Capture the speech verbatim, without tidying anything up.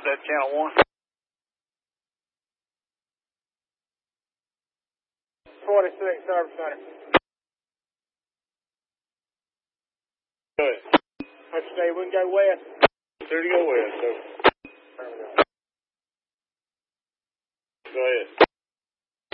That channel one. forty-six, Service Center. Good. Let's say we can go west. There to go west, so.